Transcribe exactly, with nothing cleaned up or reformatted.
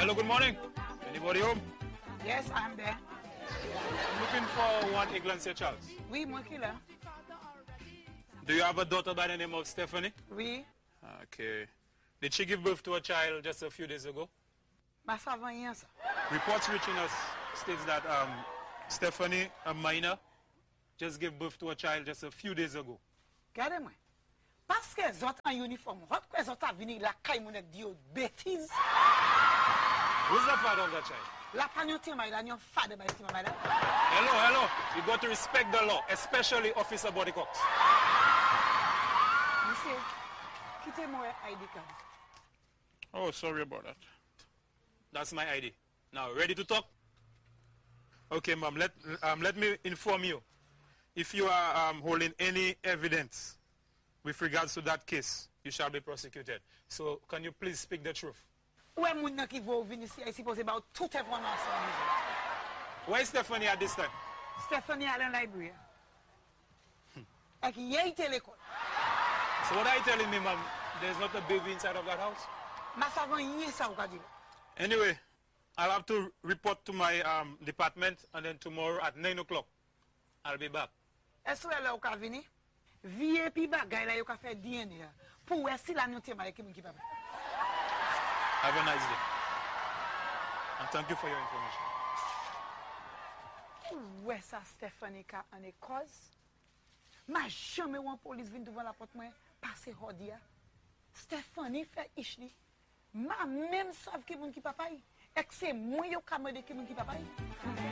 Hello, good morning. Anybody home? Yes, I'm there. I'm looking for one Iglesia Charles. Oui, mon killer. Do you have a daughter by the name of Stephanie? Oui. Okay. Did she give birth to a child just a few days ago? Ma ça va rien, ça. Reports reaching us states that um, Stephanie, a minor, just gave birth to a child just a few days ago. Regardez-moi. Parce que les autres en uniforme, votre que les autres venus la caille mon dit bêtise. Who's the father of that child? La pagnoté ma la nyon father by tima madame. Hello, hello. You got to respect the law, especially Officer Body Cox. Monsieur, quittez-moi I D card. Oh, sorry about that. That's my I D. Now, ready to talk? Okay, ma'am, let, um, let me inform you. If you are um, holding any evidence with regards to that case, you shall be prosecuted. So, can you please speak the truth? Où est mon nan qui va venir ici, supposé about toute information. Where is Stephanie at this time? Stephanie à la library. Et qui y a été l'école. So what are you telling me, ma'am? There's not a baby inside of that house? Ma savant y est ça ou ka dire. Anyway, I'll have to report to my um, department, and then tomorrow at nine o'clock, I'll be back. Est-ce que là ou ka venir? Vie pi bagay la yo ka fait D N A. Pour est si la noté ma qui qui pas. Have a nice day. And thank you for your information. Où est ça Stephanie ka en cause? Ma jamais ou police vient devant la porte moi passer hodia. Stephanie fait ishli. Ma même savent que mon qui papa. Et c'est moi yo ka me de que mon qui papa.